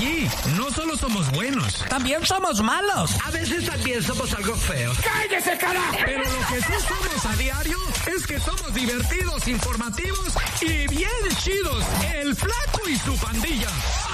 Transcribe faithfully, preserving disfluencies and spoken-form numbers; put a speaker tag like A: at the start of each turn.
A: aquí no solo somos buenos,
B: también somos malos.
C: A veces también somos algo feos.
D: ¡Cállese, carajo!
A: Pero lo que sí somos a diario es que somos divertidos, informativos y bien chidos. El Flaco y su pandilla.